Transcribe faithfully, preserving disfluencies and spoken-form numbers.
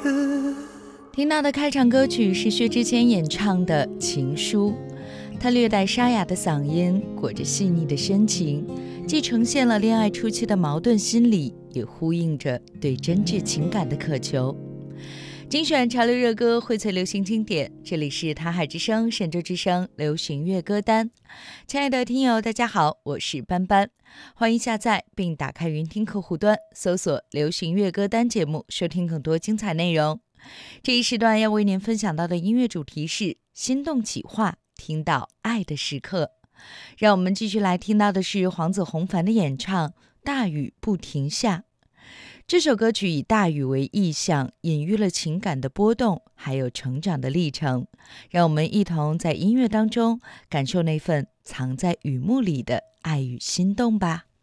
听到的开场歌曲是薛之谦演唱的《情书》，他略带沙哑的嗓音，裹着细腻的深情，既呈现了恋爱初期的矛盾心理，也呼应着对真挚情感的渴求。精选潮流热歌，荟萃流行经典，这里是台海之声、神州之声流行乐歌单。亲爱的听友大家好，我是班班，欢迎下载并打开云听客户端，搜索流行乐歌单节目，收听更多精彩内容。这一时段要为您分享到的音乐主题是心动企划，听到爱的时刻。让我们继续来听到的是黄子弘凡的演唱《大雨不停下》。这首歌曲以大雨为意象，隐喻了情感的波动，还有成长的历程。让我们一同在音乐当中感受那份藏在雨幕里的爱与心动吧。